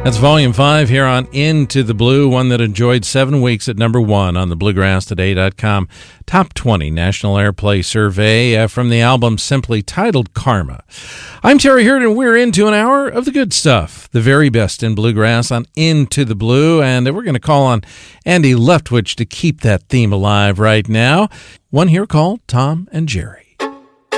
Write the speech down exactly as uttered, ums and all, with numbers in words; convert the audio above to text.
That's Volume five here on Into the Blue, one that enjoyed seven weeks at number one on the bluegrass today dot com Top twenty National Airplay Survey uh, from the album simply titled Karma. I'm Terry Hurd, and we're into an hour of the good stuff, the very best in bluegrass on Into the Blue, and we're going to call on Andy Leftwich to keep that theme alive right now. One here called Tom and Jerry.